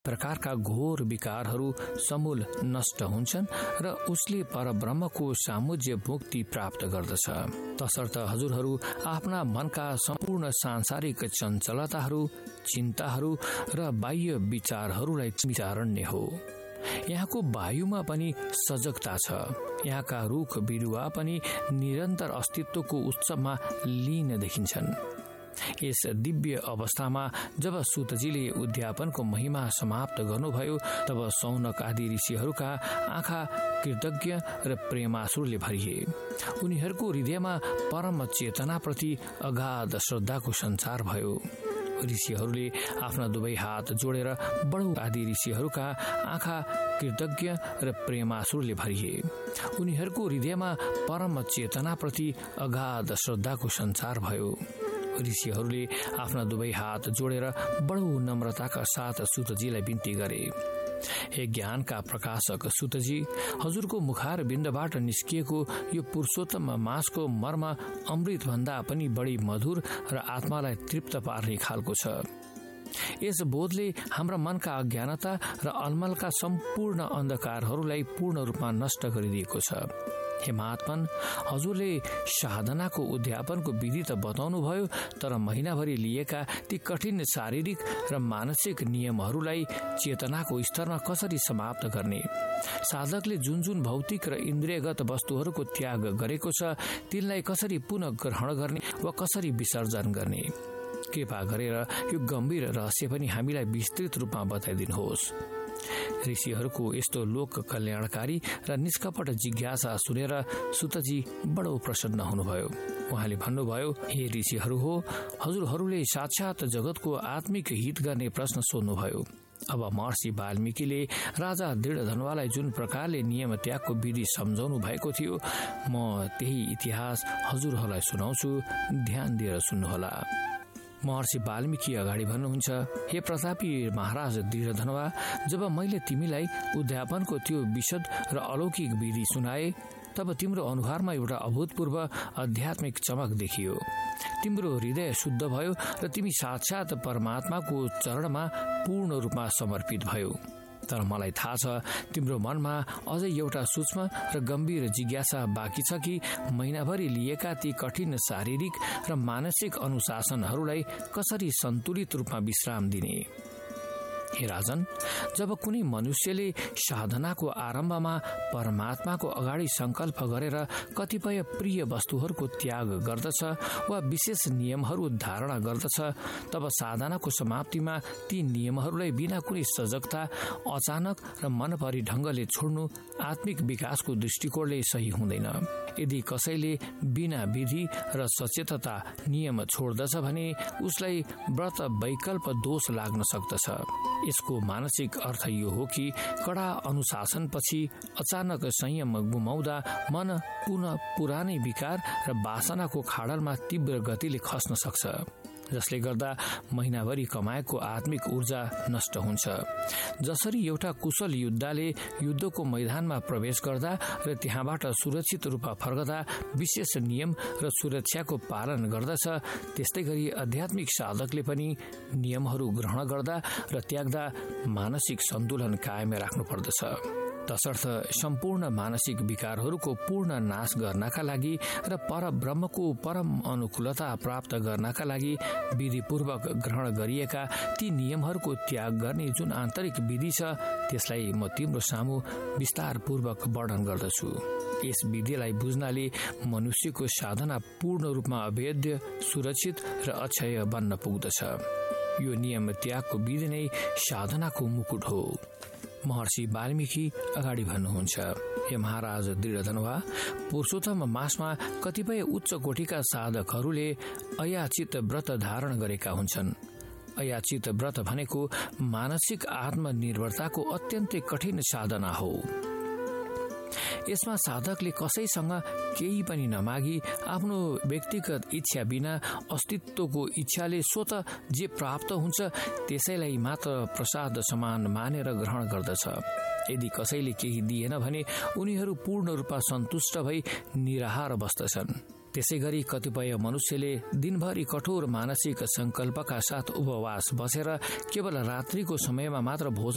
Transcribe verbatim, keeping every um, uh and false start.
प्रकारका घोर विकारहरू समूल नष्ट हुन्छन् र उसले परब्रह्मको सामुज्य मुक्ति प्राप्त गर्दछ। तसर्थ हजुरहरू आफ्ना मनका सम्पूर्ण सांसारिक चञ्चलताहरू, चिन्ताहरू र बाह्य विचारहरूलाई विचारण्य हो। यहाँको वायुमा पनि सजगता छ। यहाँका रुख बिरुवा पनि निरन्तर अस्तित्वको उत्सवमा लीन देखिन्छन्। यस दिव्य अवस्थामा जब सुतजीले उद्यापनको महिमा समाप्त गर्नुभयो तब सौनक आदि ऋषिहरूका आँखा कृतज्ञ र प्रेमासुरले भरिए। उनीहरूको हृदयमा परम चेतनाप्रति अगाध श्रद्धाको सञ्चार भयो। ऋषिहरूले आफ्ना दुवै हात जोडेर बडौ आदि ऋषिहरूका आँखा कृतज्ञ र प्रेमासुरले भरिए। उनीहरूको हृदयमा परम चेतनाप्रति अगाध श्रद्धाको सञ्चार भयो। ऋषिहरूले आफ्ना दुवै हात जोडेर बडौ नम्रताका साथ सुतजीलाई बिन्ती गरे। हे ज्ञानका प्रकाशक सुतजी, हजुरको मुखार बिन्दबाट निस्किएको यो पुरुषोत्तम मासको मर्म अमृत भन्दा पनि बढी मधुर र आत्मालाई तृप्त पार्ने खालको छ। यस बोधले हाम्रा मनका अज्ञानता र अलमलका सम्पूर्ण अन्धकारहरूलाई पूर्ण रूपमा नष्ट गरिदिएको छ। हे महात्मन, हजुरले साधनाको उद्यापनको विधि त बताउनु भयो, तर महिनाभरि लिएका ती कठिन शारीरिक र मानसिक नियमहरूलाई चेतनाको स्तरमा कसरी समाप्त गर्ने, साधकले जुन जुन भौतिक र इन्द्रियगत वस्तुहरूको त्याग गरेको छ तिनलाई कसरी पुनः ग्रहण गर्ने वा कसरी विसर्जन गर्ने, कृपा गरेर यो गम्भीर रहस्य पनि हामीलाई विस्तृत रूपमा बताइदिनुहोस्। ऋषिहरूको यस्तो लोक कल्याणकारी र निष्कपट जिज्ञासा सुनेर सुतजी बडो प्रसन्न हुनुभयो। उहाँले भन्नुभयो, हे ऋषिहरू हो, हजुरहरूले साक्षात जगतको आत्मिक हित गर्ने प्रश्न सोध्नुभयो। अब महर्षि वाल्मीकिले राजा दृढधनुवालाई जुन प्रकारले नियम त्यागको विधि सम्झाउनु भएको थियो, म त्यही इतिहास हजुरहरूलाई सुनाउँछु, ध्यान दिएर सुन्नुहोला। महर्षि वाल्मीकि अगाडि भन्नुहुन्छ, हे प्रतापी महाराज दृढधनुवा, जब मैले तिमीलाई उद्यापनको त्यो विशद र अलौकिक विधि सुनाए तब तिम्रो अनुहारमा एउटा अभूतपूर्व आध्यात्मिक चमक देखियो। तिम्रो हृदय शुद्ध भयो र तिमी साक्षात परमात्माको चरणमा पूर्ण रूपमा समर्पित भयो। तर मलाई थाहा छ तिम्रो मनमा अझै एउटा सूक्ष्म र गम्भीर जिज्ञासा बाँकी छ कि महिनाभरि लिएका ती कठिन शारीरिक र मानसिक अनुशासनहरूलाई कसरी सन्तुलित रूपमा विश्राम दिने। हे राजन, जब कुनै मनुष्यले साधनाको आरम्भमा परमात्माको अगाडि संकल्प गरेर कतिपय प्रिय वस्तुहरूको त्याग गर्दछ वा विशेष नियमहरू धारणा गर्दछ, तब साधनाको समाप्तिमा ती नियमहरूलाई बिना कुनै सजगता अचानक र मनपरी ढंगले छोड्नु आत्मिक विकासको दृष्टिकोणले सही हुँदैन। यदि कसैले बिना विधि र सचेतता नियम छोड्दछ भने उसलाई व्रत वैकल्प दोष लाग्न सक्दछ। यसको मानसिक अर्थ यो हो कि कडा अनुशासनपछि अचानक संयम गुमाउँदा मन पुनः पुरानै विकार र वासनाको खाडलमा तीव्र गतिले खस्न सक्छ, जसले गर्दा महिनाभरि कमाएको आत्मिक ऊर्जा नष्ट हुन्छ। जसरी एउटा कुशल योद्धाले युद्धको मैदानमा प्रवेश गर्दा र त्यहाँबाट सुरक्षित रूपमा फर्कदा विशेष नियम र सुरक्षाको पालन गर्दछ, त्यस्तै गरी आध्यात्मिक साधकले पनि नियमहरू ग्रहण गर्दा र त्याग्दा मानसिक सन्तुलन कायम राख्नु पर्दछ। तसर्थ सम्पूर्ण मानसिक विकारहरूको पूर्ण नाश गर्नका लागि र परब्रह्मको परम अनुकूलता प्राप्त गर्नका लागि विधिपूर्वक ग्रहण गरिएका ती नियमहरूको त्याग गर्ने जुन आन्तरिक विधि छ त्यसलाई म तिम्रो सामु विस्तारपूर्वक वर्णन गर्दछु। यस विधिलाई बुझ्नाले मनुष्यको साधना पूर्ण रूपमा अभेद्य, सुरक्षित र अक्षय बन्न पुग्दछ। यो नियम त्यागको विधि नै साधनाको मुकुट हो। महर्षि वाल्मीकि अगाडि भन्नुहुन्छ, हे महाराज दृढधनुवा, पुरुषोत्तम मासमा कतिपय उच्च कोटिका साधकहरूले अयाचित व्रत धारण गरेका हुन्छन्। अयाचित व्रत भनेको मानसिक आत्मनिर्भरताको अत्यन्तै कठिन साधना हो। यसमा साधकले कसैसँग केही पनि नमागी आफ्नो व्यक्तिगत इच्छा बिना अस्तित्वको इच्छाले स्वत जे प्राप्त हुन्छ त्यसैलाई मात्र प्रसाद समान मानेर ग्रहण गर्दछ। यदि कसैले केही दिएन भने उनीहरू पूर्ण रूपमा सन्तुष्ट भई निराहार बस्दछन्। त्यसै गरी कतिपय मनुष्यले दिनभरि कठोर मानसिक संकल्पका साथ उपवास बसेर केवल रात्रिको समयमा मात्र भोजन